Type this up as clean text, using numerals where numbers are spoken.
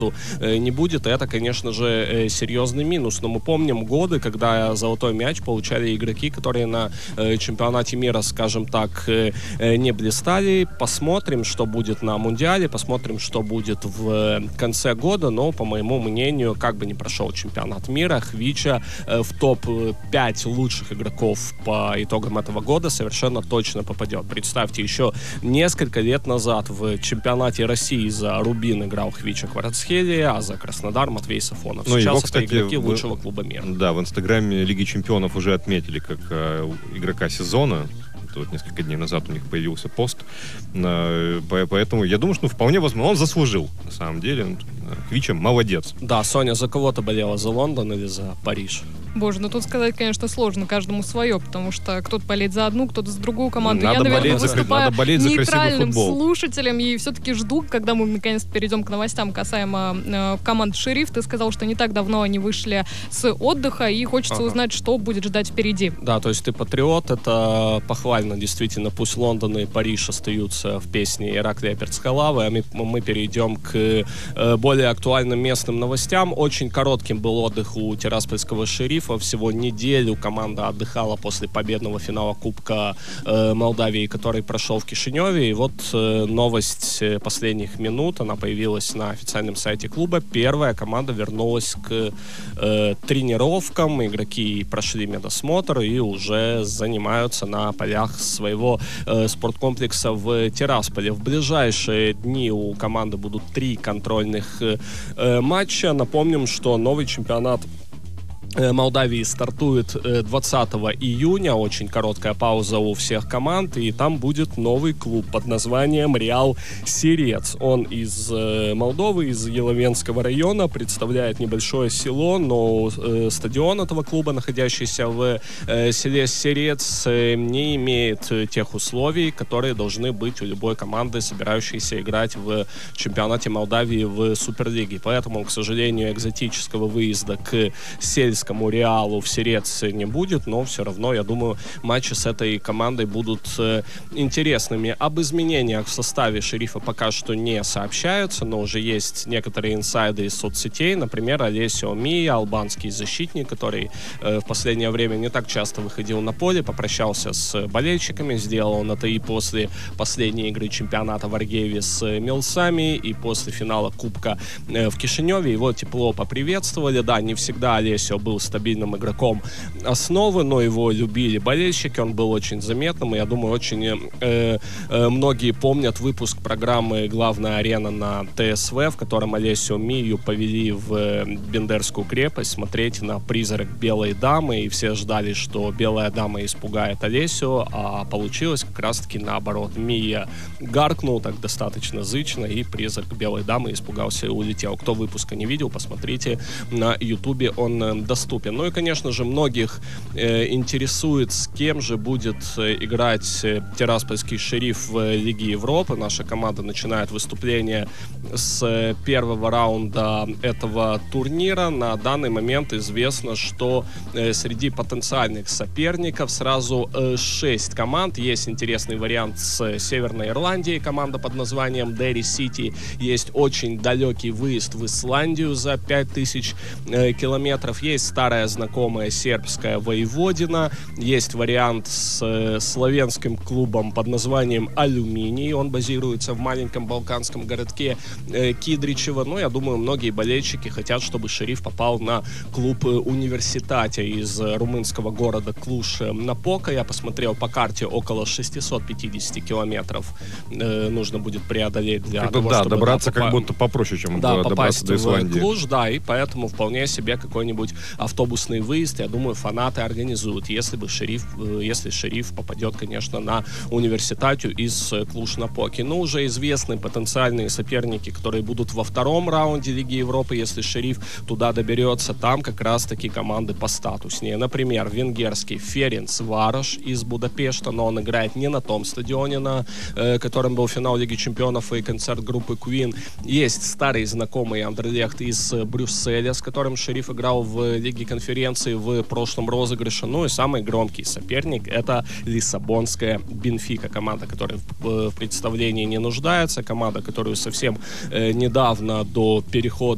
не будет. Это, конечно же, серьезный минус. Но мы помним годы, когда золотой мяч получали игроки, которые на чемпионате мира, скажем так, не блистали. Посмотрим, что будет на Мундиале, посмотрим, что будет в конце года. Но, по моему мнению, как бы ни прошел чемпионат мира, Хвича в топ-5 лучших игроков по итогам этого года совершенно точно попадет. Представьте, еще несколько лет назад в чемпионате России за Рубин играл Хвича Кварацхелия, а за Краснодар Матвей Сафонов. Ну, сейчас его, это кстати, игроки лучшего клуба мира. Да, в Инстаграме Лиги Чемпионов уже отметили как игрока сезона. Вот несколько дней назад у них появился пост. Поэтому я думаю, что вполне возможно, он заслужил, на самом деле. Хвича молодец. Да, Соня, за кого ты болела? За Лондон или за Париж? Боже, ну тут сказать, конечно, сложно, каждому свое, потому что кто-то болеет за одну, кто-то за другую команду. Надо Я, наверное, болеть выступаю за нейтральным футбол. слушателем и все-таки жду, когда мы наконец перейдем к новостям касаемо команд «Шериф». Ты сказал, что не так давно они вышли с отдыха, и хочется узнать, что будет ждать впереди. Да, то есть ты патриот, это похвально, действительно. Пусть Лондон и Париж остаются в песне Ираклия Перцкалавы, а мы перейдем к более актуальным местным новостям. Очень коротким был отдых у Тираспольского «Шерифа». Всего неделю команда отдыхала после победного финала Кубка Молдавии, который прошел в Кишиневе. И вот новость последних минут, она появилась на официальном сайте клуба. Первая команда вернулась к тренировкам. Игроки прошли медосмотр и уже занимаются на полях своего спорткомплекса в Тирасполе. В ближайшие дни у команды будут 3 контрольных матча. Напомним, что новый чемпионат Молдавии стартует 20 июня. Очень короткая пауза у всех команд. И там будет новый клуб под названием Реал Сирец. Он из Молдовы, из Еловенского района. Представляет небольшое село, но стадион этого клуба, находящийся в селе Сирец, не имеет тех условий, которые должны быть у любой команды, собирающейся играть в чемпионате Молдавии в Суперлиге. Поэтому, к сожалению, экзотического выезда к сельскому Реалу в Сирец не будет, но все равно, я думаю, матчи с этой командой будут интересными. Об изменениях в составе «Шерифа» пока что не сообщаются, но уже есть некоторые инсайды из соцсетей. Например, Олесио Мия, албанский защитник, который в последнее время не так часто выходил на поле, попрощался с болельщиками, сделал он это и после последней игры чемпионата в Аргееве с Милсами, и после финала Кубка в Кишиневе. Его тепло поприветствовали. Да, не всегда Олесио был стабильным игроком основы, но его любили болельщики, он был очень заметным, и я думаю, очень многие помнят выпуск программы «Главная арена» на ТСВ, в котором Олесио Мию повели в Бендерскую крепость смотреть на призрак Белой дамы, и все ждали, что Белая дама испугает Олесио, а получилось как раз-таки наоборот. Мия гаркнул так достаточно зычно, и призрак Белой дамы испугался и улетел. Кто выпуска не видел, посмотрите на Ютубе, он доступен. Ну и, конечно же, многих интересует, с кем же будет играть Тираспольский «Шериф» в Лиге Европы. Наша команда начинает выступление с первого раунда этого турнира. На данный момент известно, что среди потенциальных соперников сразу 6 команд. Есть интересный вариант с Северной Ирландией, команда под названием Дерри Сити. Есть очень далекий выезд в Исландию за 5000 километров. Есть старая знакомая сербская Воеводина. Есть вариант с словенским клубом под названием «Алюминий». Он базируется в маленьком балканском городке Кидричево. Но я думаю, многие болельщики хотят, чтобы «Шериф» попал на клуб «Университате» из румынского города Клуж-Напока. Я посмотрел по карте, около 650 километров нужно будет преодолеть для того, да, чтобы добраться как будто попроще, чем добраться до Исландии. В Клуж, да, и поэтому вполне себе какой-нибудь автобусный выезд, я думаю, фанаты организуют, если «Шериф» попадет, конечно, на «Университатю» из Клуж-Напоки. Но уже известны потенциальные соперники, которые будут во втором раунде Лиги Европы, если «Шериф» туда доберется. Там как раз-таки команды постатуснее. Например, венгерский Ференцварош из Будапешта, но он играет не на том стадионе, на котором был финал Лиги Чемпионов и концерт группы Queen. Есть старый знакомый Андерлехт из Брюсселя, с которым «Шериф» играл в Лиге конференции в прошлом розыгрыше. Ну и самый громкий соперник — это лиссабонская Бенфика, команда, которая в представлении не нуждается, команда, которую совсем недавно до перехода